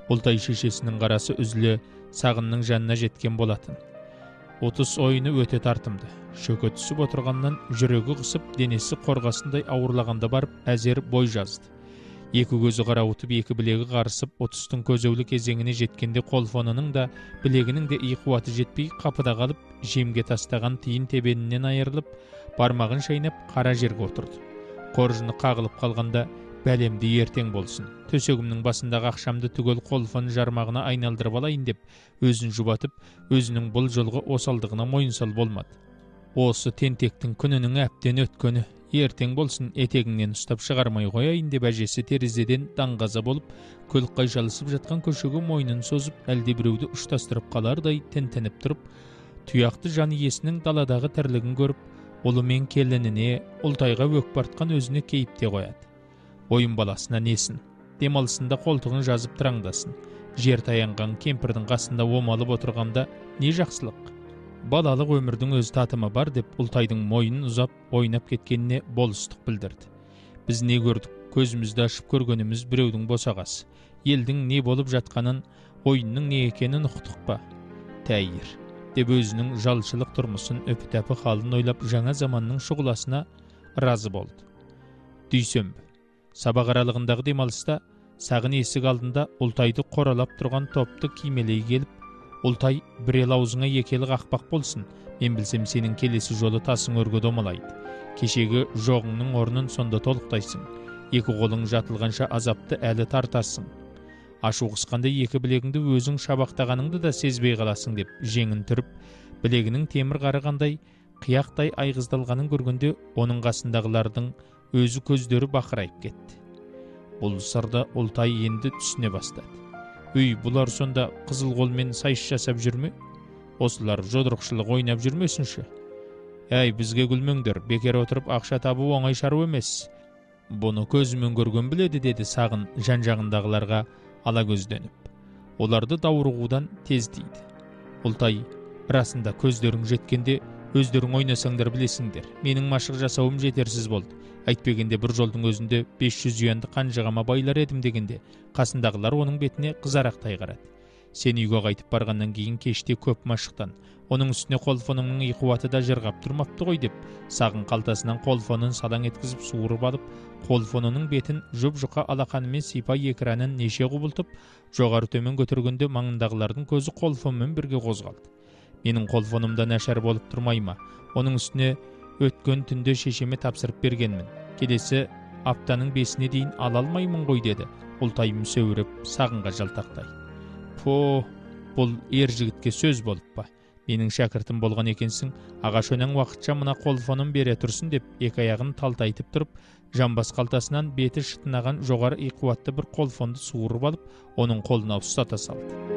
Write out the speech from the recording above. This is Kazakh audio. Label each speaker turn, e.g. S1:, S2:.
S1: Ұлтай шешесінің қарасы үзіле Сағынның жанына жеткен болатын. Отыз ойыны өте тартымды. Шөке түсіп отырғаннан жүрегі қысып, денесі қорғасындай ауырлағанда барып, әзер бой жазды. Екі көзі қарауытып, екі білегі қарысып, 30-тың көзеулі кезеңіне жеткенде қолфонының да, білегінің де қуаты жетпей, қапыда қалып, жемге тастаған тиын тебенінен айырылып, бармағын шайнап, қара жерге отырды. Қоржыны қағылып қалғанда, бәлемді ертең болсын. Төсегімнің басындағы ақшамды түгел қолфон жармағына айналдырып алайын деп, өзін жұбатып, өзінің бұл жолғы осалдығына мойынсал болмады. Осы тентектің күнінің әптен өткені, ертең болсын етегіңнен ұстап шығармай қояйын деп әжесі терезеден даңғаза болып, көлік қайшалысып жатқан көшеге мойнын созып, әлде біреуді ұштастырып қалардай тентеніп тұрып, тұяқты жан иесінің даладағы тірлігін көріп, ұлы мен келініне, Ұлтайға өкпартқан өзіне кейіпте қояды. Ойын баласына несін, демалысында қолтығын жазып тұраңдасын, жер таянған кемпірдің қасында омалып отырғанда не жақсылық. Балалық өмірдің өз татымы бар деп Ұлтайдың мойнын ұзап ойнап кеткеніне болыстық білдірді. Біз не көрдік, көзімізді ашып көргеніміз біреудің босағасы. Елдің не болып жатқанын, ойынның не екенін ұқтық па? Тәйір, деп өзінің жалшылық тұрмысын өпі-тәпі халын ойлап жаңа заманның шұғыласына разы болды. Дүйсенбі, сабақ аралығындағы демалыста Сағын есік алдында Ұлтайды қоралап тұрған топты кимелей келіп, Ұлтай, бірел аузыңа екелі қақпақ болсын, мен білсем сенің келесі жолы тасың өрге домалайды. Кешегі жоғыңның орнын сонда толықтайсың. Екі қолың жатылғанша азапты әлі тартасың. Ашу қысқанда екі білегіңді өзің шабақтағаныңды да сезбей қаласың деп жеңін түріп, білегінің темір қарығандай, қияқтай айғыздалғанын көргенде оның қасындағылардың өзі көздері бақырайып кетті. Бұл сырды Ұлтай енді түсіне бастады. Бұлар сонда қызыл қолмен сайыс жасап жүрме? Осылар жодырықшылық ойнап жүрмесінші? Әй, бізге күлмеңдер, бекер отырып ақша табу оңай шаруа емес. Бұны көзімен көрген біледі, деді Сағын жан-жағындағыларға ала көзденіп. Оларды даурығудан тез дейді. Ұлтай, расында көздерің жеткенде өздерің ойнасаңдар білесіңдер. Менің машық жасауым жетерсіз болды. Әйтпегенде бір жолдың өзінде 500 юанды қанжығама байлар едім дегенде, қасындағылар оның бетіне қызарақтай қарады. Сен үйге қайтып барғаннан кейін кеште көп машықтан, оның үстіне қолфоныңның қуаты да жырғап тұрмапты ғой деп, Сағын қалтасынан қолфонын салаң еткізіп суырып алып, қолфонының бетін жұп-жұқа алақанымен сипай экранын неше құбылтып, жоғары төмен көтергенде маңындағылардың көзі қолфонмен бірге қозғалды. Менің қолфонымда нашар болып тұрмай ма? Оның үстіне өткен түнде шешеме тапсырып бергенмін. Келесі аптаның 5-іне дейін ала алмаймын ғой, деді. Ұлтай мүсеуіріп Сағынға жалтақтай. Бұл ер жігітке сөз болып па? Менің шәкіртім болған екенсің, ағаш өнен уақытша мына қолфонын бере тұрсын деп, екі аяғын талтайтып тұрып, жамбас қалтасынан беті шытынаған жоғары қуатты бір қолфонды суырып алып, оның қолына ұстата салды.